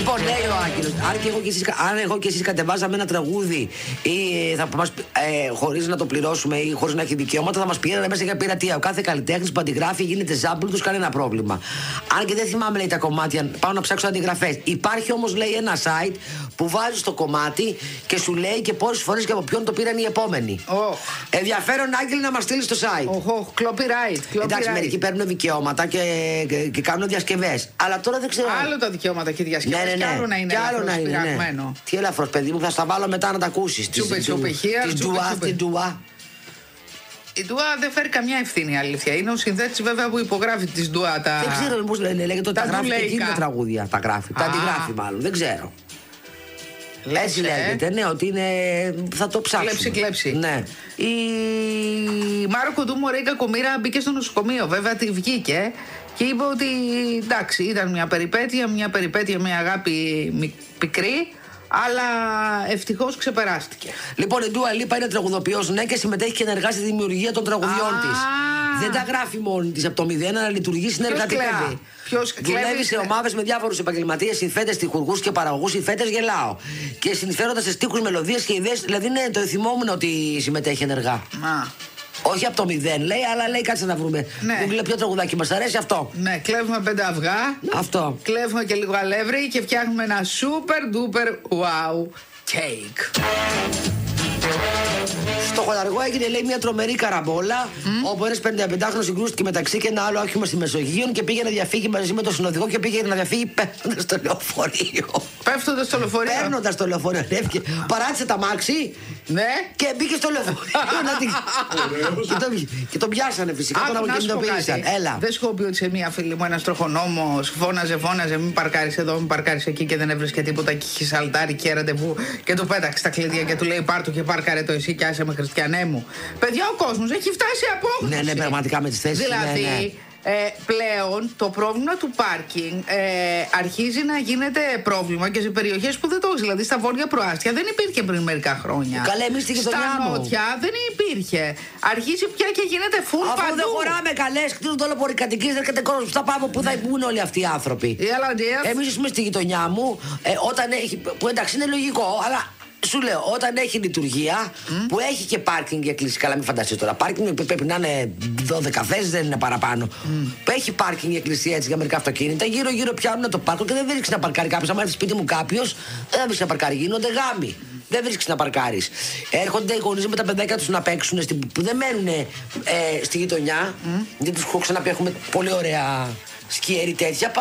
Λοιπόν, λέει ο Άγγελος, αν εγώ και εσείς κατεβάζαμε ένα τραγούδι ή θα μας, χωρίς να το πληρώσουμε ή χωρίς να έχει δικαιώματα, θα μας πήρανε μέσα για πειρατεία. Ο κάθε καλλιτέχνης που αντιγράφει γίνεται ζάμπλου, τους κανένα πρόβλημα. Αν και δεν θυμάμαι, λέει, τα κομμάτια, πάω να ψάξω αντιγραφές. Υπάρχει όμως, λέει, ένα site που βάζεις το κομμάτι και σου λέει και πόσες φορές και από ποιον το πήραν οι επόμενοι. Ενδιαφέρον, Άγγελε, να μας στείλει στο site. Copyright. Εντάξει, μερικοί παίρνουν δικαιώματα και κάνουν διασκευές. Αλλά τώρα δεν ξέρω. Άλλο τα δικαιώματα και διασκευές. Ναι. Και άλλο να είναι ελαφρώς πειραγμένο. Τι ελαφρώς, παιδί μου, θα στα βάλω μετά να τα ακούσεις. Την Ντουά. Η Ντουά δεν φέρει καμιά ευθύνη, αλήθεια. Είναι ο συνθέτης, βέβαια, που υπογράφει τη Ντουά. Δεν ξέρω πώς λέγεται ότι τα γράφει και εκείνη τα τραγούδια. Τα γράφει. Τα αντιγράφει, μάλλον. Δεν ξέρω. Έτσι λέγεται, ναι, ότι είναι. Θα το ψάξουμε. Κλέψη. Ναι. Η Μάρο Κοντού Μωρέη Κακομοίρα μπήκε στο νοσοκομείο. Βέβαια, τη βγήκε και είπε ότι εντάξει, ήταν μια περιπέτεια με αγάπη πικρή. Αλλά ευτυχώς ξεπεράστηκε. Λοιπόν, η Ντούα Λίπα είναι τραγουδοποιός, ναι, και συμμετέχει και ενεργά στη δημιουργία των τραγουδιών της. Δεν τα γράφει μόνη της από το μηδέν, αλλά λειτουργεί συνεργατικά. Δουλεύει σε ομάδες με διάφορους επαγγελματίες, συνθέτες, τυχουργούς και παραγωγούς. Συνθέτες γελάω. Και συνεισφέροντας σε στίχους, μελωδίες και ιδέες. Δηλαδή, ναι, το θυμόμουν ότι συμμετέχει ενεργά. Όχι από το μηδέν, λέει, αλλά λέει κάτσε να βρούμε. Ναι. Μου λέει ποιο τραγουδάκι μας αρέσει, αυτό. Ναι, κλέβουμε 5 αυγά. Αυτό. Κλέβουμε και λίγο αλεύρι και φτιάχνουμε ένα super duper wow cake. Στο Χολαργό έγινε, λέει, μια τρομερή καραμπόλα. Όπου ένας 55χρονος συγκρούστηκε μεταξύ και ένα άλλο όχημα στη Μεσογείο και πήγε να διαφύγει μαζί με τον συνοδηγό και πήγε να διαφύγει πέφτοντας στο λεωφορείο. Πέφτοντας στο λεωφορείο. Παίρνοντας το λεωφορείο. Παράτησε τα μάξι. Ναι. Και μπήκε στο λεωφορείο. Και τον πιάσανε φυσικά. Τον αποκινητοποίησαν. Έλα. Δεν σου έχω πει ότι σε μία φίλη μου ένας τροχονόμος φώναζε μην παρκάρεις εδώ, μην παρκάρεις εκεί και δεν έβρισκε τίποτα και είχε σαλτάρει και ραντεβού και του πέταξε τα κλειδιά και του λέει πάρ' το και πάρκαρε το εσύ και άσε με, χριστιανέ μου. Παιδιά, ο κόσμος έχει φτάσει σε απόγνωση. Ναι, πραγματικά με τις θέσεις. Δηλαδή, πλέον το πρόβλημα του πάρκινγκ αρχίζει να γίνεται πρόβλημα και σε περιοχές που δεν το έχει. Δηλαδή στα βόρεια προάστια δεν υπήρχε πριν μερικά χρόνια. Καλέ, εμείς στη γειτονιά μου. Στα νότια δεν υπήρχε. Αρχίζει πια και γίνεται full παντού. Αφού δεν χωράμε καλές, κτίζουν το όλο πολυκατοικίες, έρχεται κόσμος. Που θα πάμε, πού θα μπουν όλοι αυτοί οι άνθρωποι. Εμείς είμαι στη γειτονιά μου, όταν έχει. Που εντάξει είναι λογικό, αλλά. Σου λέω, όταν έχει λειτουργία που έχει και πάρκινγκ για κλείσει. Καλά, μην φανταστείς τώρα. Πάρκινγκ πρέπει να είναι 12 θέσεις, δεν είναι παραπάνω. Που έχει πάρκινγκ για εκκλησία έτσι για μερικά αυτοκίνητα. Γύρω-γύρω πιάνουν το πάρκο και δεν βρίσκει να παρκάρει κάποιος. Αν έρθει σπίτι μου κάποιος, δεν βρίσκει να παρκάρει. Γίνονται γάμοι. Δεν βρίσκει να παρκάρεις. Έρχονται οι γονείς με τα παιδάκια τους να παίξουν που δεν μένουν στη γειτονιά. Γιατί τους έχω ξαναπεί, έχουμε πολύ ωραία σκιέρι τέτοια.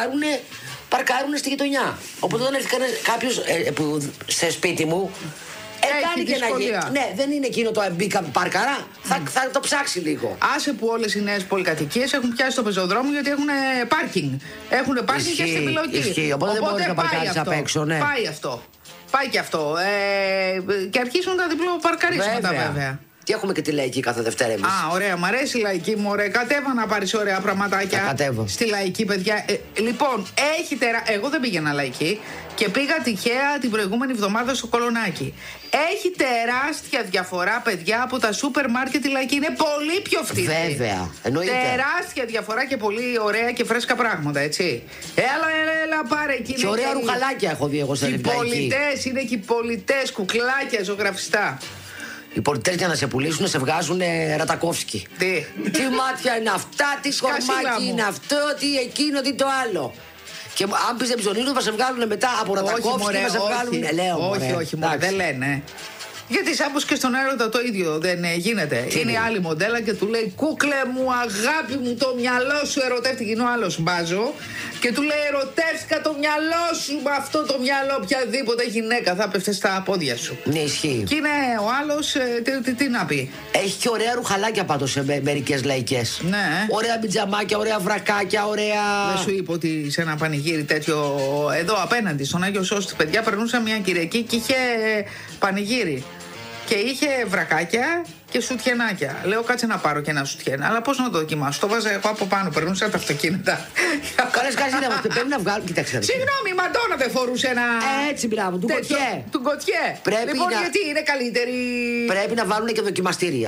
Παρκάρουν στη γειτονιά. Οπότε όταν έρθει κάποιος σε σπίτι μου, κάνει και να γίνει. Ναι, δεν είναι εκείνο το μπήκα παρκαρά. Θα το ψάξει λίγο. Άσε που όλες οι νέες πολυκατοικίες έχουν πιάσει το πεζοδρόμιο γιατί έχουν πάρκινγκ. Έχουν πάρκινγκ και στη Μιλωτή. Ισχύει, οπότε δεν μπορεί να παρκάρεις απ' έξω, ναι. Πάει και αυτό. Και αρχίσουν τα διπλό παρκαρίσματα βέβαια. Και έχουμε και τη λαϊκή κάθε Δευτέρα εμείς. Ωραία, μ' αρέσει η λαϊκή μου, ωραία. Κατέβα να πάρεις ωραία πραγματάκια. Κατέβω. Στη λαϊκή, παιδιά. Λοιπόν, εγώ δεν πήγαινα λαϊκή και πήγα τυχαία την προηγούμενη εβδομάδα στο Κολονάκι. Έχει τεράστια διαφορά, παιδιά, από τα σούπερ μάρκετ. Η λαϊκή είναι πολύ πιο φθηνή. Βέβαια, εννοείται. Τεράστια διαφορά και πολύ ωραία και φρέσκα πράγματα, έτσι. Έλα, πάρε εκεί. Και ωραία ρουχαλάκια έχω δει εγώ σε λαϊκή. Οι πολιτές, είναι και οι πολιτές, κουκλάκια, ζωγραφιστά. Οι πολιτές για να σε πουλήσουν σε βγάζουν Ρατακόφσκι. Τι μάτια είναι αυτά, τι κορμάκι είναι αυτό, τι εκείνο, τι το άλλο. Και αν πεις Εμψονίνου θα σε βγάλουν μετά από Ρατακόφσκι, θα σε βγάλουν. Όχι, δεν λένε. Γιατί σάπως και στον έρωτα το ίδιο δεν γίνεται. Είναι η άλλη μοντέλα και του λέει κούκλε μου, αγάπη μου, το μυαλό σου ερωτεύτηκε. Είναι ο άλλος μπάζο και του λέει ερωτεύτηκα το μυαλό σου. Με αυτό το μυαλό οποιαδήποτε γυναίκα θα πέφτει στα πόδια σου. Ναι, ισχύει. Και είναι ο άλλος, τι να πει. Έχει και ωραία ρουχαλάκια πάντως σε μερικές λαϊκές. Ναι. Ωραία μπιτζαμάκια, ωραία βρακάκια, ωραία. Δεν σου είπα ότι σε ένα πανηγύρι τέτοιο εδώ απέναντι στον Άγιο Σώστη, παιδιά, περνούσα μια Κυριακή και είχε πανηγύρι. Και είχε βρακάκια και σουτιενάκια. Λέω κάτσε να πάρω και ένα σουτιένα. Αλλά πώς να το δοκιμάσω. Το βάζα εγώ από πάνω, περνούσα τα αυτοκίνητα. Καλές καζίνα, πρέπει να βγάλουν. Κοίταξε. Συγγνώμη, η Μαντόνα δεν φορούσε ένα. Έτσι, μπράβο, του Γκοτιέ. Λοιπόν, γιατί είναι καλύτερη. Πρέπει να βάλουν και δοκιμαστήρια.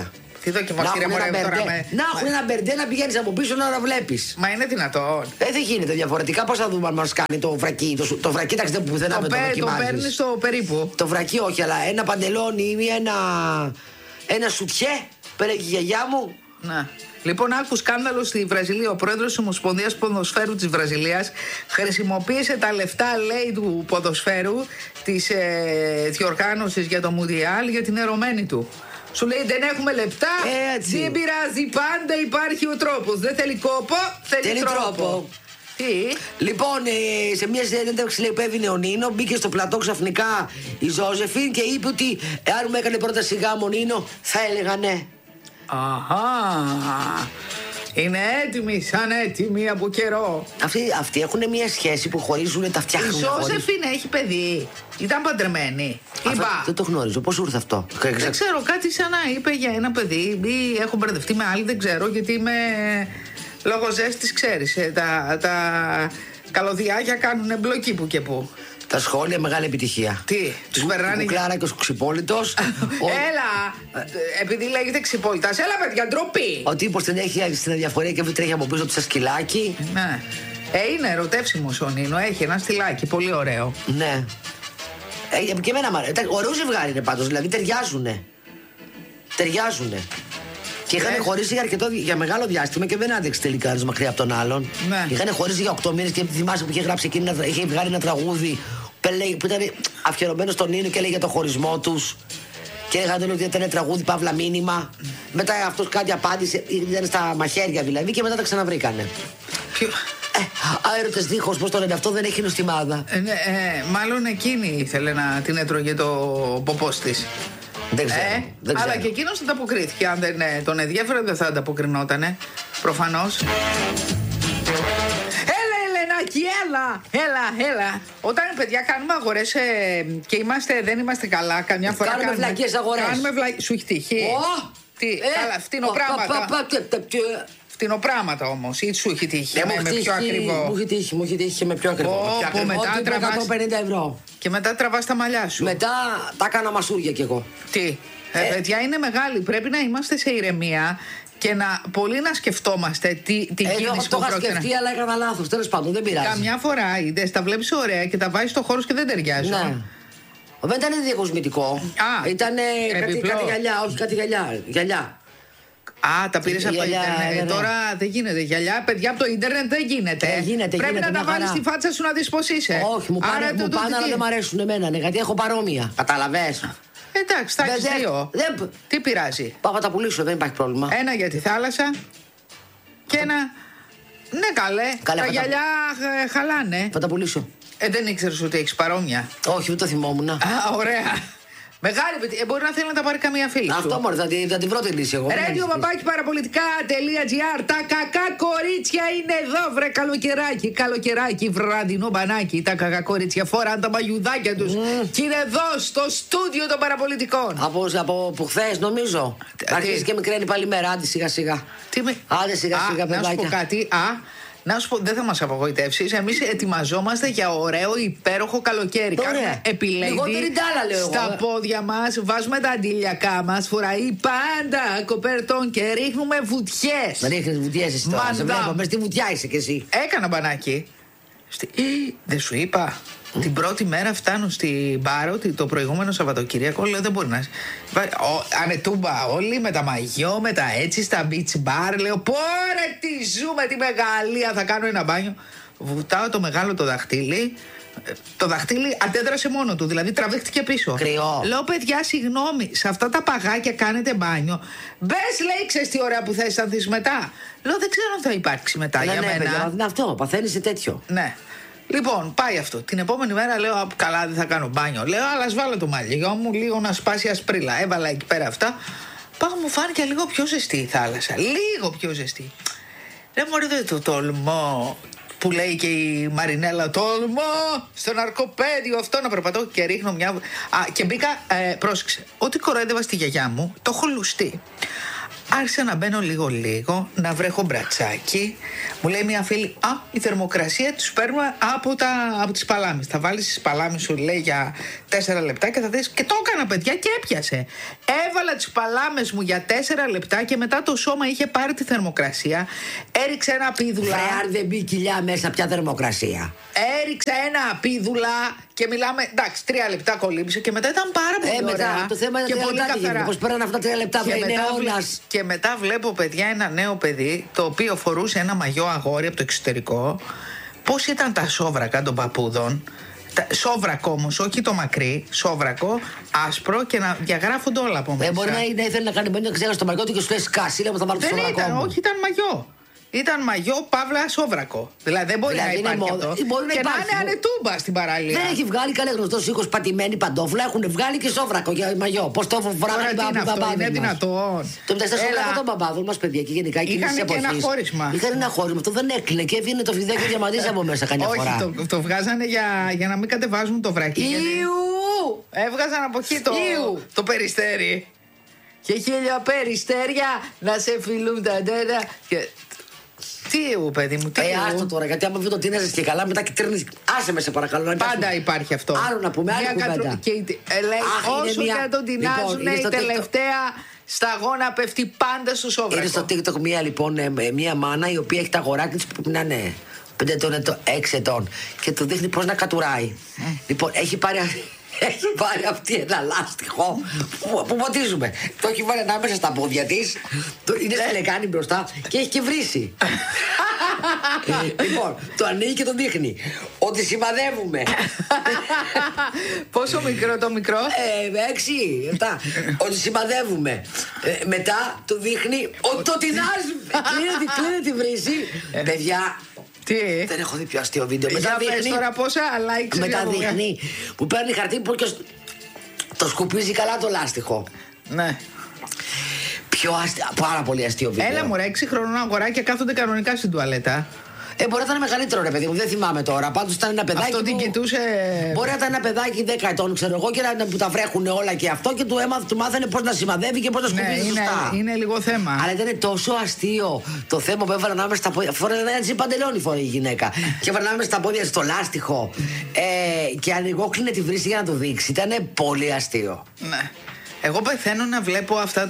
Τι δοκιμαστήρια μωρέ τώρα με. Να έχουν ένα μπερντέ να πηγαίνεις από πίσω να βλέπει. Μα είναι δυνατόν. Δεν γίνεται διαφορετικά. Πώς θα δούμε αν μας κάνει το βρακί. Το βρακί, εντάξει, δεν πουθενά με το δοκιμάζεις. Το παίρνεις στο περίπου. Το βρακί όχι, αλλά ένα παντελόνι ή ένα σουτιέ. Πέρα και η γιαγιά μου. Να. Λοιπόν, άκου σκάνδαλο στη Βραζιλία. Ο πρόεδρος της Ομοσπονδίας Ποδοσφαίρου της Βραζιλίας χρησιμοποίησε τα λεφτά, λέει, του ποδοσφαίρου της διοργάνωσης για το Μουντιάλ για την ερωμένη του. Σου λέει δεν έχουμε λεπτά, δεν πειράζει, πάντα υπάρχει ο τρόπος. Δεν θέλει κόπο, θέλει τρόπο. Τι? Λοιπόν, σε μια συνέντευξη λέει που έβγαινε ο Νίνο, μπήκε στο πλατό ξαφνικά η Ζώζεφιν και είπε ότι εάν μου έκανε πρόταση γάμο ο Νίνο, θα έλεγα ναι. Αχα. Είναι έτοιμοι, σαν έτοιμοι από καιρό. Αυτοί έχουν μια σχέση που χωρίζουν, τα φτιάχνουν. Η Ζώζεφιν έχει παιδί. Ήταν παντρεμένη. Δεν το γνωρίζω. Πώς ήρθε αυτό? Δεν ξέρω, κάτι σαν να είπε για ένα παιδί. Ή έχω μπερδευτεί με άλλη, δεν ξέρω, γιατί είμαι. Λόγω ζέστης, ξέρεις. Τα καλωδιάκια κάνουν εμπλοκή που και που. Τα σχόλια μεγάλη επιτυχία. Τι, τους περνάνε. Ο Κλάρα και ο Ξυπόλυτος. Έλα, επειδή λέγεται Ξυπόλυτας, έλα παιδιά, ντροπή. Ο τύπος την έχει στην αδιαφορία και τρέχει από πίσω του σαν σκυλάκι. Ναι. Είναι ερωτεύσιμος ο Νίνο, έχει ένα στυλάκι, πολύ ωραίο. Ναι. Και εμένα μ' αρέσει. Ωραίο ζευγάρι είναι πάντως, δηλαδή ταιριάζουνε. Και είχαν χωρίσει για μεγάλο διάστημα και δεν άντεξε τελικά ένας μακριά από τον άλλον. Ναι. Είχαν χωρίσει για 8 μήνες και θυμάσαι που είχε γράψει εκείνη, είχε βγάλει ένα τραγούδι που ήταν αφιερωμένο στον Νίνο και έλεγε για το χωρισμό τους. Και έλεγαν ότι ήταν τραγούδι παύλα μήνυμα. Μετά αυτός κάτι απάντησε, ήταν στα μαχαίρια δηλαδή, και μετά τα ξαναβρήκανε. Ποιο? Άερωτες δίχως, πώς το λένε αυτό, δεν έχει νοστιμάδα. Μάλλον εκείνη ήθελε να την έτρωγε το ποπός της. Δεν ξέρω. Αλλά και εκείνος ανταποκρίθηκε. Αν δεν τον ενδιαφέρον, δεν θα ανταποκρινότανε. Προφανώς. Έλα, Ελενάκη, έλα. Όταν παιδιά κάνουμε αγορές και δεν είμαστε καλά, καμιά φορά κάνουμε βλακίες αγορές. Σου έχει τύχει? Τι, καλά, φτηνοπράγματα όμως, ή σου έχει τύχει με πιο ακριβό? Μου έχει τύχει και με πιο ακριβό. Μετά τραβάς 150 ευρώ. Και μετά τραβάς τα μαλλιά σου. Μετά τα έκανα μασούρια κι εγώ. Τι? Παιδιά, είναι μεγάλη. Πρέπει να είμαστε σε ηρεμία και πολύ να σκεφτόμαστε τι κίνηση που πρόκειται. Το είχα σκεφτεί, αλλά έκανα λάθος. Τέλος πάντων, δεν πειράζει. Καμιά φορά είδες, τα βλέπεις ωραία και τα βάζεις στο χώρο και δεν ταιριάζει. Ναι. Δεν ήταν διακοσμητικό. Ήταν κάτι γυαλιά. Όχι, κάτι γυαλιά. Τα πήρες από το ίντερνετ. Ναι. Τώρα δεν γίνεται γυαλιά. Παιδιά, από το ίντερνετ δεν γίνεται. Πρέπει να τα βάλεις στη φάτσα σου να δεις πως είσαι. Όχι, μου πάνε, αλλά δεν μ' αρέσουν εμένα. Γιατί έχω παρόμοια. Καταλαβες. Εντάξει, θα έχεις δύο. Τι πειράζει? Πάω να τα πουλήσω, δεν υπάρχει πρόβλημα. Ένα για τη θάλασσα και ένα. Ναι, καλέ. Τα γυαλιά χαλάνε. Θα τα πουλήσω. Δεν ήξερες ότι έχεις παρόμοια? Όχι, δεν το θυμόμουν. Ωραία. Μεγάλη παιδί, μπορεί να θέλει να τα πάρει καμία φίλη σου. Αυτό μόνο, θα την βρω τη λύση εγώ. Radio-parapolitica.gr. Τα κακά κορίτσια είναι εδώ, βρε καλοκαιράκι, βραδινό μπανάκι. Τα κακά κορίτσια φοράνε τα μαγιουδάκια τους και είναι εδώ στο στούντιο των παραπολιτικών. Από που χθες νομίζω. Αρχίζει και μικραίνει πάλι μέρα, άντε σιγά-σιγά. Άντε σιγά-σιγά, παιδάκια. Να σου πω κάτι, να σου πω, δεν θα μας απογοητεύσεις. Εμείς ετοιμαζόμαστε για ωραίο υπέροχο καλοκαίρι. Κάνουμε επιλέγει στα πόδια μας, βάζουμε τα αντιλιακά μας, φοράει πάντα κοπέρτον και ρίχνουμε βουτιές. Με ρίχνεις βουτιές εσύ τώρα, σε βλέπω, μες στη βουτιά είσαι κι εσύ. Έκανα μπανάκι. Δεν σου είπα? Την πρώτη μέρα φτάνω στην Πάρο το προηγούμενο Σαββατοκύριακο. Λέω δεν μπορεί να. Ανετούμπα όλοι με τα μαγιό, με τα έτσι στα beach bar. Λέω πόρε τι ζούμε, τη μεγαλεία. Θα κάνω ένα μπάνιο. Βουτάω το μεγάλο το δαχτύλι. Το δαχτύλι αντέδρασε μόνο του, δηλαδή τραβήχτηκε πίσω. Κρυό. Λέω παιδιά, συγγνώμη, σε αυτά τα παγάκια κάνετε μπάνιο. Μπες, λέει, ξέρεις τι ωραία που θα αισθανθείς μετά. Λέω δεν ξέρω αν θα υπάρξει μετά για μένα. Παιδιά, είναι αυτό, παθαίνεις σε τέτοιο. Ναι. Λοιπόν, πάει αυτό. Την επόμενη μέρα λέω: καλά, δεν θα κάνω μπάνιο. Λέω: αλλά ας βάλω το μαλλιό μου λίγο να σπάσει ασπρίλα. Έβαλα εκεί πέρα αυτά. Πάω, μου φάνηκε λίγο πιο ζεστή η θάλασσα. Λίγο πιο ζεστή. Δεν μωρέ, δεν το τολμώ. Που λέει και η Μαρινέλα, τολμώ στο ναρκοπαίδιο αυτό να περπατώ και ρίχνω μια. Και μπήκα, πρόσεξε. Ό,τι κοροϊδεύα στη γιαγιά μου, το έχω λουστεί. άρχισα να μπαίνω λίγο, να βρέχω μπρατσάκι. Μου λέει μια φίλη, η θερμοκρασία τους παίρνουμε από τις παλάμες. Θα βάλεις τις παλάμες σου, λέει, για 4 λεπτά και θα δεις. Και το έκανα, παιδιά, και έπιασε. Έβαλα τις παλάμες μου για 4 λεπτά και μετά το σώμα είχε πάρει τη θερμοκρασία. Έριξε ένα πίδουλα. Αν δεν μπει κοιλιά μέσα, πια θερμοκρασία. Έριξα ένα πίδουλα και μιλάμε. Εντάξει, 3 λεπτά κολύμπησε και μετά ήταν πάρα πολύ ωραία. Μετά, το θέμα είναι και πολύ καθαρά. Πώς πέραν αυτά τα 3 λεπτά, και μετά βλέπω, παιδιά, ένα νέο παιδί το οποίο φορούσε ένα μαγιό αγόρι από το εξωτερικό. Πώς ήταν τα σόβρακα των παππούδων. Σόβρακο όμως, όχι το μακρύ, σόβρακο, άσπρο και να διαγράφονται όλα από μέσα. Μπορεί να ήθελε να κάνει μπαίνιο και ξέχασε το μαγιό του και σου λέει σκάση, λέμε θα βάλω το σόβρακο. Δεν ήταν, όχι, ήταν μαγιό. Ήταν μαγιό, παύλα, σόβρακο. Δηλαδή δεν μπορεί να υπάρχει αυτό. Και να είναι ανετούμπα στην παραλία. Δεν έχει βγάλει κανένα γνωστό οίκο πατημένη παντόφλα, έχουν βγάλει και σόβρακο για μαγιό. Πώ το φοράγανε οι μπαμπάδες. Είναι δυνατόν. Το μεταξύ σόβρακο των μπαμπάδων μα, παιδιά, και γενικά είχαν και ένα χώρισμα. Είχαν ένα χώρισμα, αυτό δεν έκλεινε και έβγαινε το φιδάκι και διαμαντίζει από μέσα καμιά φορά. Όχι, το βγάζανε για να μην κατεβάζουν το βρακί. Έβγαζαν από εκεί το περιστέρι. Και 1000 περιστέρια να σε φιλούν τα ντένα. Τι παιδί μου, τι άστο τώρα, γιατί άμα δεν το τίναζες και καλά, μετά κυτρίνεις. Άσε με, σε παρακαλώ. Πάντα υπάρχει αυτό. Άλλο να πούμε, άλλη κουβέντα. Όσο και να τον τεινάζουν, η τελευταία σταγόνα πέφτει πάντα στο σόβρακο. Είναι στο TikTok μία μάνα η οποία έχει τα αγοράκια της που πρέπει να είναι 5 ετών, 6 ετών και του δείχνει πώς να κατουράει. Λοιπόν, έχει πάρει αυτή ένα λάστιχο που ποτίζουμε. Το έχει βάλει ανάμεσα στα πόδια της. Είναι στη λεκάνη μπροστά και έχει και βρύσει. Λοιπόν, το ανοίγει και το δείχνει. Ότι σημαδεύουμε. Πόσο μικρό το μικρό? 6, 7. Ότι σημαδεύουμε. Μετά του δείχνει ότι το τεινάζουμε. Κλείνει τη βρύση. Παιδιά. Τι? Δεν έχω δει πιο αστείο βίντεο. Μετά δείχνει τώρα πόσα likes. Μετά δείχνει που παίρνει χαρτί που και το σκουπίζει καλά το λάστιχο. Ναι. Πάρα πολύ αστείο βίντεο. Έλα μωρέ, 6 χρονών αγοράκια κάθονται κανονικά στην τουαλέτα. Μπορεί να ήταν μεγαλύτερο, ρε παιδί μου, δεν θυμάμαι τώρα. Πάντως ήταν ένα παιδάκι. Αυτό την κοιτούσε. Μπορεί να ήταν ένα παιδάκι 10 ετών, ξέρω εγώ, και που τα βρέχουν όλα και αυτό και του μάθανε πώς να σημαδεύει και πώς να σκουπίζει σωστά. Είναι λίγο θέμα. Αλλά ήταν τόσο αστείο το θέμα που έβαλε ανάμεσα στα πόδια. Φοράει ένα παντελόνι φοράει η γυναίκα. Και έβαλε ανάμεσα στα πόδια στο λάστιχο. Και ανοιγόκλεινε τη βρύση για να το δείξει. Ήταν πολύ αστείο. Ναι. Εγώ πεθαίνω να βλέπω αυτά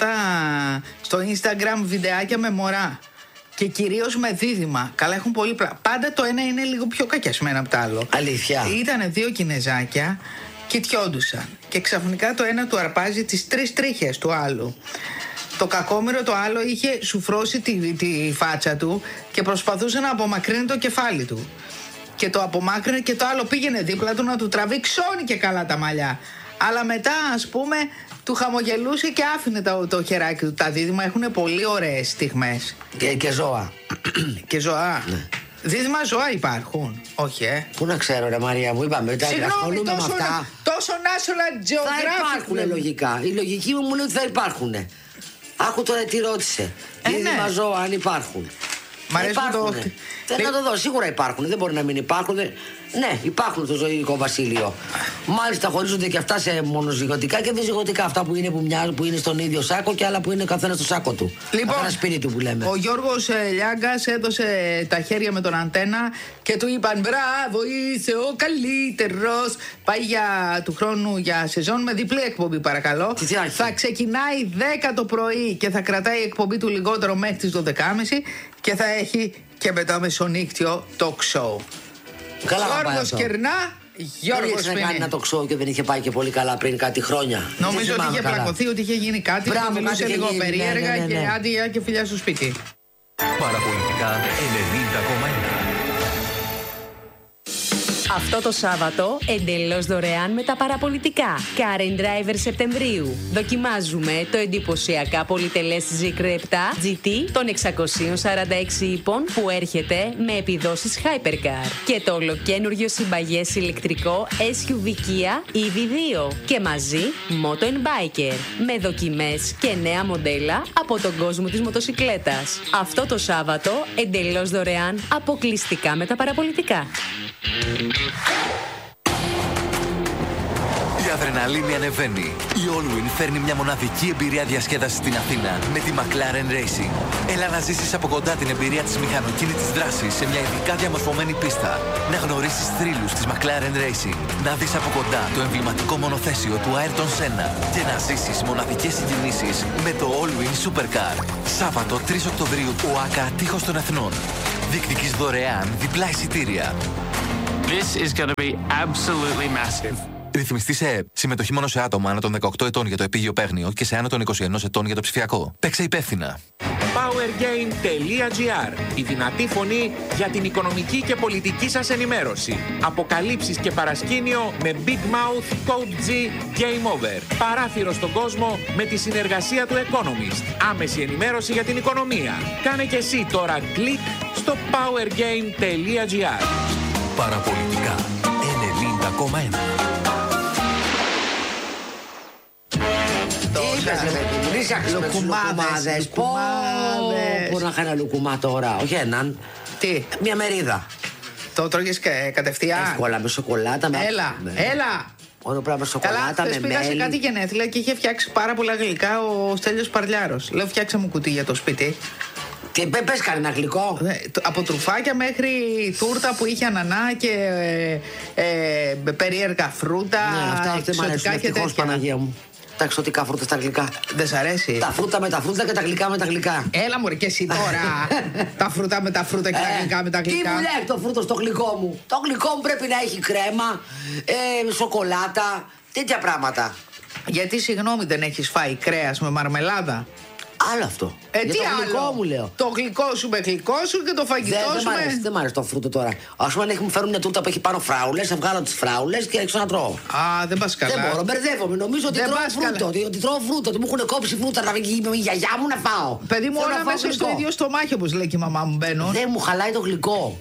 στο Instagram βιντεάκια με μωρά. Και κυρίως με δίδυμα. Καλά, έχουν πολύ πάντα το ένα είναι λίγο πιο κακιασμένο από το άλλο. Αλήθεια. Ήτανε 2 Κινεζάκια και τιόντουσαν. Και ξαφνικά το ένα του αρπάζει τις 3 τρίχες του άλλου. Το κακόμοιρο το άλλο είχε σουφρώσει τη φάτσα του και προσπαθούσε να απομακρύνει το κεφάλι του. Και το απομάκρυνε και το άλλο πήγαινε δίπλα του να του τραβεί ξώνει και καλά τα μαλλιά. Αλλά μετά, ας πούμε, του χαμογελούσε και άφηνε το χεράκι του. Τα δίδυμα έχουν πολύ ωραίες στιγμές. Και ζώα. Και ζώα. Ναι. Δίδυμα ζώα υπάρχουν. Όχι, Πού να ξέρω, ρε Μαρία μου, είπαμε. Συγγνώμη, τόσο National Geographic. Θα υπάρχουν λογικά. Η λογική μου λέει ότι θα υπάρχουν. Άκου τώρα τι ρώτησε. Δίδυμα ζώα, αν υπάρχουν. Μ' αρέσει το. Θέλω να το δω, σίγουρα υπάρχουν. Δεν μπορεί να μην υπάρχουν. Ναι, υπάρχουν στο ζωικό βασίλειο. Μάλιστα χωρίζονται και αυτά σε μονοζυγωτικά και διζυγωτικά. Αυτά που είναι στον ίδιο σάκο και άλλα που είναι καθένα στο σάκο του. Λοιπόν, ένα σπίτι του που λέμε. Ο Γιώργος Λιάγκας έδωσε τα χέρια με τον αντένα και του είπαν μπράβο, είσαι ο καλύτερος. Πάει του χρόνου για σεζόν με διπλή εκπομπή, παρακαλώ. Θα ξεκινάει 10 το πρωί και θα κρατάει η εκπομπή του λιγότερο μέχρι τις 12.30 και θα έχει και μετά μεσονύκτιο talk show. Γιώργος Κερνά, Γιώργος Σπινή. Κάνει ένα talk show και δεν είχε πάει και πολύ καλά πριν κάτι χρόνια. Νομίζω ότι είχε πλακωθεί, ότι είχε γίνει κάτι. Μπράβο, μιλούσε λίγο περίεργα και άντια και φιλιά στο σπίτι. Παραπολιτικά 90,1. Αυτό το Σάββατο εντελώς δωρεάν με τα παραπολιτικά. Car and Driver Σεπτεμβρίου. Δοκιμάζουμε το εντυπωσιακά πολυτελές Zeekr 7 GT των 646 ύπων που έρχεται με επιδόσεις Hypercar. Και το ολοκένουργιο συμπαγές ηλεκτρικό SUV Kia EV2. Και μαζί Moto Biker. Με δοκιμές και νέα μοντέλα από τον κόσμο της μοτοσικλέτας. Αυτό το Σάββατο εντελώς δωρεάν αποκλειστικά με τα παραπολιτικά. Η αδρεναλίνη ανεβαίνει. Η Allwyn φέρνει μια μοναδική εμπειρία διασκέδασης στην Αθήνα με τη McLaren Racing. Έλα να ζήσεις από κοντά την εμπειρία της μηχανοκίνητης δράσης σε μια ειδικά διαμορφωμένη πίστα. Να γνωρίσεις θρύλους της McLaren Racing. Να δεις από κοντά το εμβληματικό μονοθέσιο του Ayrton Senna και να ζήσεις μοναδικές συγκινήσεις με το Allwyn Supercar. Σάββατο 3 Οκτωβρίου, ΟΑΚΑ Τείχος των Εθνών. Διεκδικείς δωρεάν διπλά εισιτήρια. This is going to be absolutely massive. Ρυθμιστή σε ΕΕΠ. Συμμετοχή μόνο σε άτομα άνω των 18 ετών για το επίγειο παίγνιο και σε άνω των 21 ετών για το ψηφιακό. Παίξε υπεύθυνα. Powergame.gr. Η δυνατή φωνή για την οικονομική και πολιτική σας ενημέρωση. Αποκαλύψεις και παρασκήνιο με Big Mouth, Code G, Game Over. Παράθυρο στον κόσμο με τη συνεργασία του Economist. Άμεση ενημέρωση για την οικονομία. Κάνε και εσύ τώρα κλικ στο Powergame.gr. Παραπολιτικά 90,1. Λουκουμάδες. Πώς να είχα ένα λουκουμά τώρα? Όχι έναν. Τι? Μια μερίδα. Το τρώγες κατευθείαν? Εύκολα, με σοκολάτα. Έλα. Όλο πράγμα με σοκολάτα. Καλά, χθες πήγα σε κάτι γενέθλια και είχε φτιάξει πάρα πολλά γλυκά ο Στέλιος Παρλιάρος. Λέω, φτιάξε μου κουτί για το σπίτι. Και πες κανένα γλυκό. Από τρουφάκια μέχρι τούρτα που είχε ανανά και περίεργα φρούτα. Ναι, αυτά δεν μ' αρέσουν. Ευτυχώς, Παναγία μου. Τα εξωτικά φρούτα στα γλυκά. Δεν σ' αρέσει? Τα φρούτα με τα φρούτα και τα γλυκά με τα γλυκά. Έλα μωρέ και εσύ τώρα. Τα φρούτα με τα φρούτα και τα γλυκά με τα γλυκά. Τι μου λέει το φρούτο στο γλυκό μου? Το γλυκό μου πρέπει να έχει κρέμα, σοκολάτα, τέτοια πράγματα. Γιατί συγγνώμη δεν έχεις φάει κρέας με μαρμελάδα? Άλλο αυτό. Τι το γλυκό άλλο? μου λέω. Το γλυκό σου με γλυκό σου και το φαγητό σου με. Δεν μ' αρέσει το φρούτο τώρα. Α πούμε, αν μου φέρουν μια τούρτα που έχει πάνω φράουλες, θα βγάλω τις φράουλες και έξω να τρώω. Α, δεν πας καλά. Δεν μπορώ, μπερδεύομαι. Νομίζω ότι τρώω φρούτο. Ότι τρώω φρούτο. Ότι μου έχουν κόψει φρούτα να βγει η γιαγιά μου να φάω. Παιδί μου, όλα μέσα στο ίδιο στομάχι, όπως λέει και η μαμά μου μπαίνουν. Δεν μου χαλάει το γλυκό.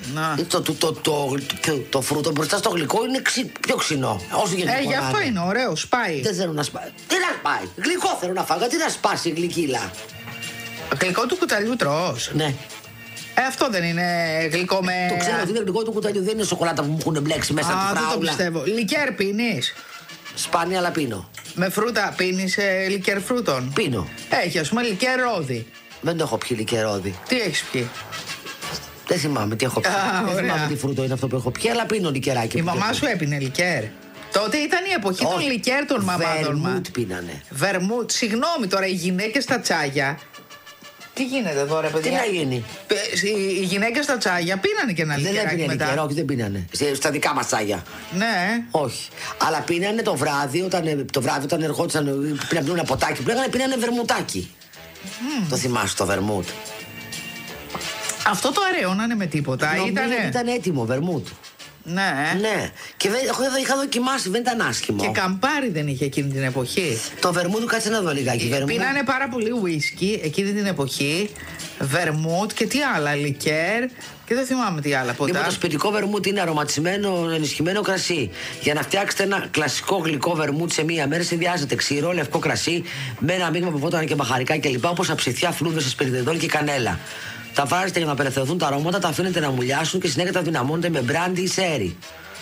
Το φρούτο μπροστά στο γλυκό είναι πιο ξινό. Όσο γίνεται. Γι' αυτό είναι ωραίο, σπάει. Δεν θέλω να σπάει. Τι να σπάει? Γλυκό θέλω να φάω. Γιατί να σπάσει η γλυκύλα? Γλυκό του κουταλιού τρως? Ναι. Αυτό δεν είναι γλυκό με. Το ξέρω ότι είναι γλυκό του κουταλιού. Δεν είναι σοκολάτα που μου έχουν μπλέξει μέσα από τη φράουλα. Δεν το πιστεύω. Λικέρ πίνεις? Σπάνια, αλλά πίνω. Με φρούτα πίνεις λικέρ φρούτων? Πίνω. Έχει, ας πούμε, λικέρ ρόδι. Δεν το έχω πιει λικέρ ρόδι. Τι έχεις πιει? Δεν θυμάμαι τι έχω πιει. Δεν θυμάμαι τι φρούτο είναι αυτό που έχω πιει, αλλά πίνω λικεράκι. Η μαμά σου έπινε λικέρ? Τότε ήταν η εποχή των λικέρ των μαμάδων μας. Βερμούτ πίνανε. Βερμούτ, συγγνώμη τώρα, οι γυναίκες στα τσάγια. Τι γίνεται εδώ, ρε παιδιά? Τι να γίνει? Οι γυναίκες στα τσάγια πίνανε και ένα λικεράκι μετά. Λικερ, όχι, δεν πίνανε. Στα δικά μας τσάγια. Ναι. Όχι. Αλλά πίνανε το βράδυ, όταν ερχόντουσαν να πίνουν ένα ποτάκι, πίνανε βερμουτάκι. Το θυμάσαι το βερμούτ? Αυτό το αραιώνανε με τίποτα? Ήταν έτοιμο βερμούτ. Ναι. Και είχα δοκιμάσει, δεν ήταν άσχημο. Και καμπάρι δεν είχε εκείνη την εποχή. Το βερμούτ, κάτσε να δω λιγάκι. Πίνανε πάρα πολύ ουίσκι εκείνη την εποχή. Βερμούτ και τι άλλα, λικέρ. Και δεν θυμάμαι τι άλλα ποτέ. Λοιπόν, το σπιτικό βερμούτ είναι αρωματισμένο, ενισχυμένο κρασί. Για να φτιάξετε ένα κλασικό γλυκό βερμούτ σε μία μέρα, συνδυάζεται ξηρό λευκό κρασί με ένα μείγμα από βότανα και μπαχαρικά κλπ. Όπως αψιθιά, φλούδες, εσπεριδεδόλ και κανέλα. Τα βάζετε για να απελευθερωθούν τα αρώματα, τα αφήνετε να μουλιάσουν και συνέχεια τα δυναμώνετε με μπράντι ή σέρι.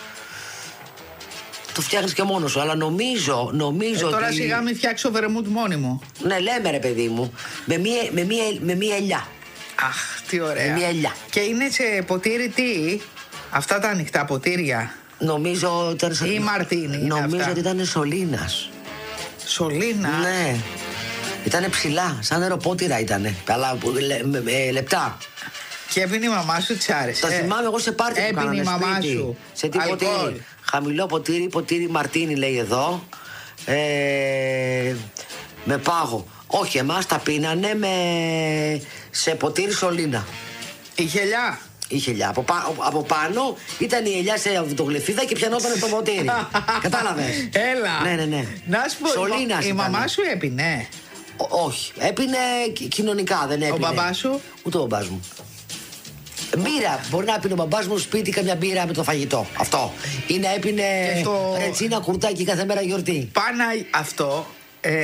Το φτιάχνεις και μόνος σου, αλλά νομίζω τώρα ότι. σιγά μην φτιάξω βερμούτ μόνη μου. Ναι, λέμε ρε παιδί μου, με μία ελιά. Αχ, τι ωραία. Με μία ελιά. Και είναι σε ποτήρι τι? Αυτά τα ανοιχτά ποτήρια. Νομίζω ήταν. Ή μαρτίνι. Νομίζω ότι ήταν σωλήνας. Σωλήνα? Ναι. Ήτανε ψηλά, σαν νεροπότηρα ήτανε. Αλλά λεπτά. Και έπινε η μαμά σου, της άρεσε? Το θυμάμαι εγώ σε πάρτι που κάνανε η μαμά σπίτι. σου. Σε τι ποτήρι? Χαμηλό ποτήρι μαρτίνι λέει εδώ. Με πάγο. Όχι, εμάς τα πίνανε σε ποτήρι σωλήνα. Είχε ελιά? Είχε ελιά. Από πάνω ήταν η ελιά σε αυτογλυφίδα και πιανόταν στο ποτήρι. Κατάλαβες? Έλα. Ναι. Να σου πω, Σωλήνας η μαμά σου έπινε? Όχι. Έπινε κοινωνικά, δεν έπινε. Ο μπαμπάς σου? Ούτε ο μπαμπάς μου. Μπύρα. Μπορεί να πίνει ο μπαμπάς μου σπίτι καμιά μπύρα με το φαγητό. Αυτό. Ή να έπινε ρετσίνα κουρτάκι κάθε μέρα γιορτή. Πάνα αυτό.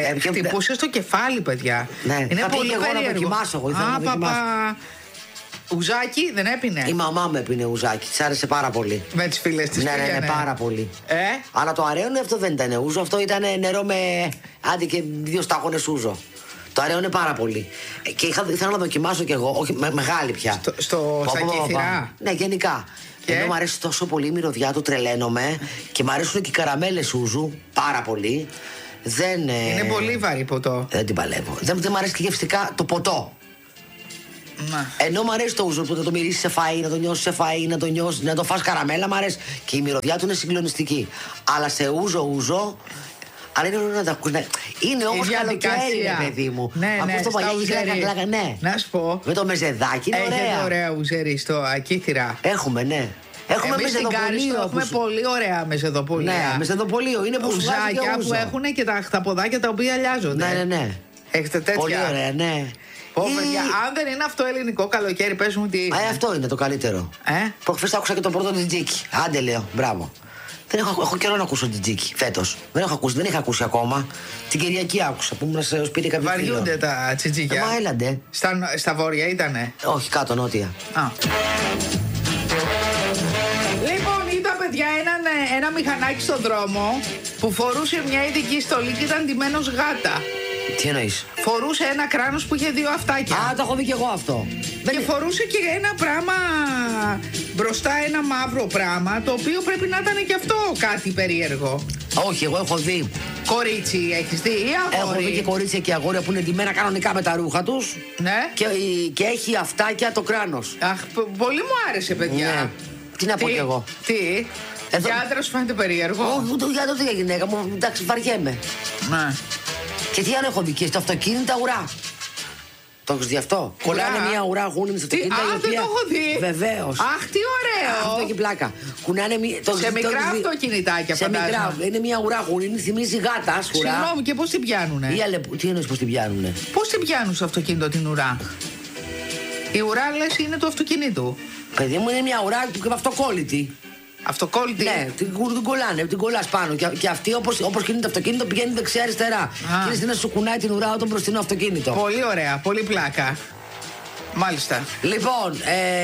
Χτυπούσε στο κεφάλι, παιδιά. Ναι. Είναι πολύ εγώ περίεργο. Να δοκιμάσω. Ουζάκι δεν έπινε? Η μαμά μου έπινε ουζάκι, της άρεσε πάρα πολύ. Με τις φίλες της? Ναι, πάρα πολύ. Αλλά το αραίωνε αυτό δεν ήταν ούζο, αυτό ήταν νερό με άντι και 2 σταγόνες ούζο. Το αραίωνε πάρα πολύ. Και ήθελα να δοκιμάσω κι εγώ, όχι μεγάλη πια. Στα κύθυρα? Ναι, γενικά. Ενώ μου αρέσει τόσο πολύ η μυρωδιά του, τρελαίνομαι. Και μου αρέσουν και οι καραμέλες ούζου πάρα πολύ. Είναι πολύ βαρύ ποτό. Δεν την παλεύω. Δεν μου αρέσει και γευστικά το ποτό. Ενώ μου αρέσει το ούζο που θα το μυρίσει σε φαΐ, να το νιώσει σε φαΐ, να το φας καραμέλα, μου αρέσει. Και η μυρωδιά του είναι συγκλονιστική. Αλλά σε ούζο. Αλλά είναι ωραίο να τα ακούς. Είναι όμως καλοκαίρι, παιδί μου. Ναι, το παλιάκι, ναι. Να σου πω. Με το μεζεδάκι είναι ωραία. Έχετε ωραία ουζέρι στο Ακήθυρα? Έχουμε, ναι. Έχουμε μεζεδοπολείο. Έχουμε πολύ ωραία μεζεδοπολεία. Ναι, μεζεδοπολείο. Είναι ουζάκια που έχουν και τα χταποδάκια τα οποία αλλάζονται. Ναι. Έχετε τέτοια? Πολύ ωραία, ναι. Αν δεν είναι αυτό ελληνικό καλοκαίρι, πες μου τι είναι. Αυτό είναι το καλύτερο. Προχθές άκουσα και τον πρώτο τζιτζίκι. Άντε, λέω, μπράβο. Δεν έχω καιρό να ακούσω τζιτζίκι φέτος. Δεν είχα ακούσει ακόμα. Την Κυριακή άκουσα που ήμουν στο σπίτι κάποιο φίλο. Βαριούνται τα τζιτζίκια? Μα έλαντε. Στα βόρεια ήτανε? Όχι, κάτω νότια. Λοιπόν, είδα παιδιά ένα μηχανάκι στον δρόμο που φορούσε μια ειδική στολή και ήταν ντυμένος γάτα. Τι εννοείς? Φορούσε ένα κράνος που είχε 2 αυτάκια. Το έχω δει κι εγώ αυτό. Και φορούσε και ένα πράγμα μπροστά, ένα μαύρο πράγμα, το οποίο πρέπει να ήταν και αυτό κάτι περίεργο. Όχι, εγώ έχω δει. Κορίτσι έχεις δει ή αγόρι? Έχω δει και κορίτσια και αγόρια που είναι ντυμένα κανονικά με τα ρούχα τους. Ναι. Και έχει αυτάκια το κράνος. Αχ, πολύ μου άρεσε, παιδιά. Ναι. Τι να πω κι εγώ. Τι? Για άντρα σου φαίνεται περίεργο? Όχι, ούτε για άντρα ούτε για γυναίκα μου. Εντάξει, βαριέμαι. Ναι. Και τι άλλο έχω δει και στο αυτοκίνητα ουρά. Το έχεις δει αυτό? Κολλάνε μια ουρά γούνινη στο αυτοκίνητα. Δεν το έχω δει. Βεβαίως. Αχ, τι ωραίο. Αυτό έχει πλάκα. Σε μικρά αυτοκινητάκια, φαντάζομαι. Σε μικρά. Είναι μια ουρά γούνινη, θυμίζει γάτα. Συγγνώμη, και πώς την πιάνουνε? Τι εννοείς πώς την πιάνουνε? Πώς την πιάνουν στο αυτοκίνητο την ουρά? Η ουρά λες είναι του αυτοκινήτου. Παιδί μου, είναι μια ουρά αυτοκόλλητη. Αυτοκόλλητη? Ναι, την κολλάνε, την κολλάς πάνω. Και αυτή όπως κινείται το αυτοκίνητο πηγαίνει δεξιά-αριστερά. Και είναι να σου κουνάει την ουρά όταν μπροστινό αυτοκίνητο. Πολύ ωραία, πολύ πλάκα. Μάλιστα. Λοιπόν,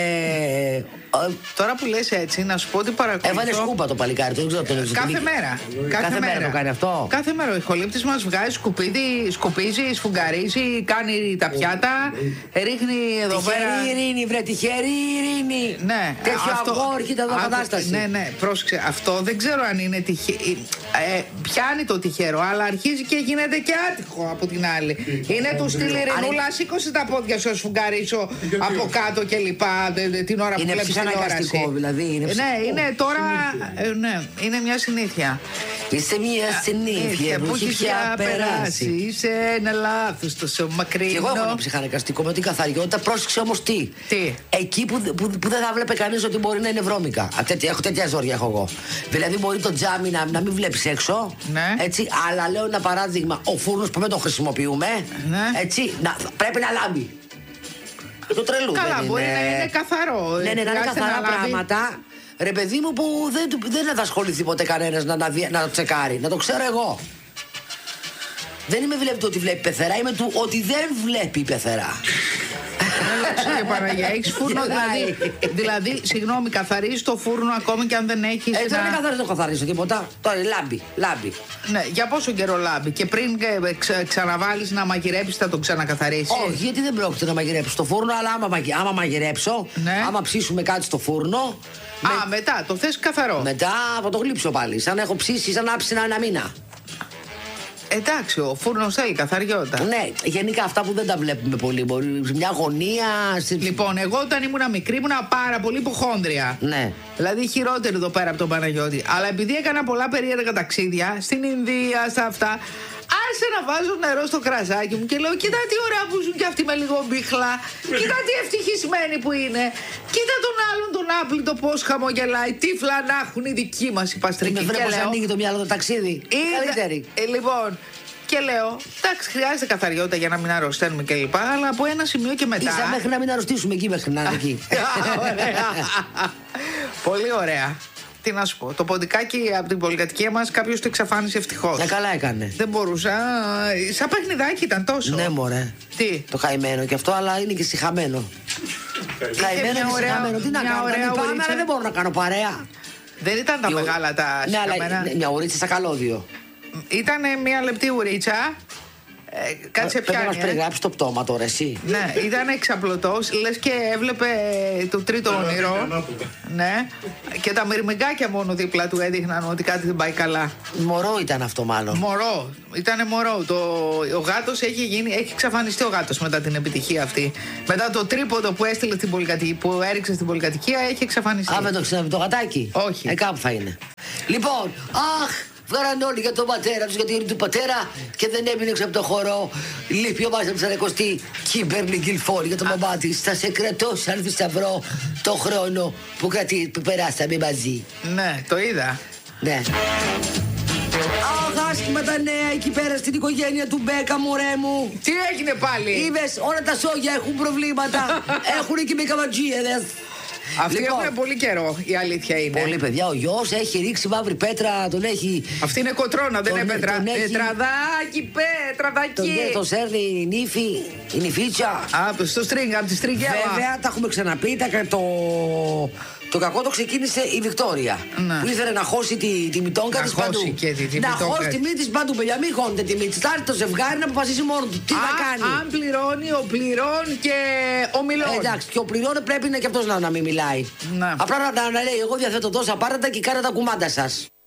τώρα που λες έτσι, να σου πω ότι παρακολουθώ. Έβαλε σκούπα το παλικάρι, δεν ξέρω τον Κάθε μέρα. Κάθε μέρα το κάνει αυτό. Κάθε μέρα ο ηχολήπτης μας βγάζει σκουπίζει, σφουγγαρίζει, κάνει τα πιάτα, ρίχνει εδώ πέρα. Τυχερή ειρήνη, βρε, τυχερή ειρήνη. Ναι, τέτοιο αγόρι, κοίτα εδώ κατάσταση. Ναι, πρόσεξε. Αυτό δεν ξέρω αν είναι τυχερό. Πιάνει το τυχερό, αλλά αρχίζει και γίνεται και άτυχο από την άλλη. Είναι του στυλ Ειρηνούλα, σήκωσε τα πόδια σου, σφουγγαρίσω από κάτω και λοιπά την ώρα που βλέπεις τηλεόραση. Δηλαδή, ναι, είναι τώρα. Ναι, είναι μια συνήθεια. Είσαι μια συνήθεια που έχει πια περάσει. Είσαι ένα λάθος τόσο μακρινό. Και εγώ έχω ένα ψυχαναγκαστικό με την καθαριότητα. Πρόσεξε όμως τι. Εκεί που δεν θα βλέπει κανείς ότι μπορεί να είναι βρώμικα. Έχω τέτοια ζόρια έχω εγώ. Δηλαδή μπορεί το τζάμι να μην βλέπεις έξω. Ναι. Έτσι, αλλά λέω ένα παράδειγμα. Ο φούρνος που δεν το χρησιμοποιούμε. Ναι. Έτσι, πρέπει να λάμπει. Το τρελού. Καλά, μπορεί να είναι καθαρό. Ναι, να είναι καθαρά πράγματα. Ρε παιδί μου, που δεν θα ασχοληθεί ποτέ κανένας να το τσεκάρει. Να το ξέρω εγώ. Δεν είμαι βλέπετε ότι βλέπει πεθερά, είμαι του ότι δεν βλέπει πεθερά. Κύριε Παναγία, έχεις φούρνο δηλαδή, συγγνώμη, καθαρίζεις το φούρνο ακόμη και αν δεν έχεις. Δεν καθαρίζω τίποτα. Τώρα λάμπει. Ναι, για πόσο καιρό λάμπει? Και πριν ξαναβάλεις να μαγειρέψεις θα το ξανακαθαρίσεις? Όχι, γιατί δεν πρόκειται να μαγειρέψω στο φούρνο, αλλά άμα μαγειρέψω, άμα ψήσουμε κάτι στο φούρνο. Μετά το θες καθαρό? Μετά θα το γλύψω πάλι. Σαν να έχω ψήσει, σαν να άψηνα ένα μήνα. Εντάξει, ο φούρνος θέλει καθαριότητα. Ναι, γενικά αυτά που δεν τα βλέπουμε πολύ. Μπορεί μια γωνία. Λοιπόν, εγώ όταν ήμουν μικρή ήμουνα πάρα πολύ υποχόνδρια. Ναι. Δηλαδή χειρότερη εδώ πέρα από τον Παναγιώτη. Αλλά επειδή έκανα πολλά περίεργα ταξίδια στην Ινδία, στα αυτά, άρχισε να βάζω νερό στο κρασάκι μου και λέω: κοίτα τι ωραία που ζουν κι αυτοί με λίγο μπίχλα. Κοίτα τι ευτυχισμένοι που είναι. Κοίτα τον άλλον τον άπλητο πώς χαμογελάει. Τύφλα να έχουν οι δικοί μας οι παστρικοί. Με βλέπω ανοίγει το μυαλό το ταξίδι. Καλύτερη. Λοιπόν, και λέω: εντάξει, χρειάζεται καθαριότητα για να μην αρρωσταίνουμε κλπ. Αλλά από ένα σημείο και μετά. Ίσα μέχρι να μην αρρωστήσουμε εκεί, μέχρι να είναι εκεί. Πολύ ωραία. Τι να σου πω, το ποντικάκι από την πολυκατοικία μας κάποιος το εξαφάνισε ευτυχώς. Καλά έκανε. Δεν μπορούσα. Σαν παιχνιδάκι ήταν τόσο. Ναι, μωρέ. Τι? Το καημένο και αυτό, αλλά είναι και σιχαμένο. Καημένα μισοκαμένο. Τι να κάνω, να πάμε, αλλά δεν μπορώ να κάνω παρέα. Δεν ήταν τα μεγάλα τα σκαμμένα. Ναι, μια ουρίτσα στα καλώδιο. Ήτανε μια λεπτή ουρίτσα. Κάτσε πιάνει. Πρέπει να μας περιγράψει το πτώμα τώρα, εσύ. Ναι, ήταν εξαπλωτός, λες και έβλεπε το τρίτο όνειρο. Ναι. Και τα μυρμηγκάκια μόνο δίπλα του έδειχναν ότι κάτι δεν πάει καλά. Μωρό ήταν αυτό, μάλλον. Μωρό. Ήτανε μωρό. Ο γάτος έχει εξαφανιστεί ο γάτος μετά την επιτυχία αυτή. Μετά το τρίποντο που έστειλε στην πολυκατοικία, που έριξε στην πολυκατοικία, έχει εξαφανιστεί. Α, με το γατάκι. Όχι. Κάπου θα είναι. Λοιπόν, βγάλανε όλοι για τον πατέρα τους, για την του πατέρα και δεν έμεινε έξω από το χώρο. Λείπει ο Μάστερ Ψαρακοστή, Κίμπερλι Γκιλφόρ για τον μπαμπά της. Θα σε κρατώ σαν θησαυρό το χρόνο που περάσαμε μαζί. Ναι, το είδα. Ναι. Αχ, άσχημα τα νέα εκεί πέρα στην οικογένεια του Μπέκα, μωρέ μου. Τι έγινε πάλι? Είδες, όλα τα σόγια έχουν προβλήματα. Έχουν και με καματζίεδες. Αυτοί έχουν πολύ καιρό, η αλήθεια είναι. Πολύ, παιδιά. Ο γιος έχει ρίξει μαύρη πέτρα, τον έχει. Αυτή είναι κοτρώνα, δεν είναι πέτρα. Τραδάκι, τραδάκι. Τον σέρνει η νύφη, η νυφίτσα. Στο στρίγγ, από τη στριγγέλα. Βέβαια, τα έχουμε ξαναπεί. Το κακό το ξεκίνησε η Βικτόρια. Που ήθελε να χώσει τη μητόγκα της παντού. Να χώσει τη μύτη της παντού, παιδιά. Μην χώνετε τη μύτη της. Θα έρθει το ζευγάρι να αποφασίσει μόνο του. Τι θα κάνει. Αν πληρώνει, ο πληρών και ο μιλών. Εντάξει, και ο πληρών πρέπει και αυτός να μην μιλάει. Απλά να λέει: εγώ διαθέτω τόσα πάρτα και κάνετε τα κουμάντα σας.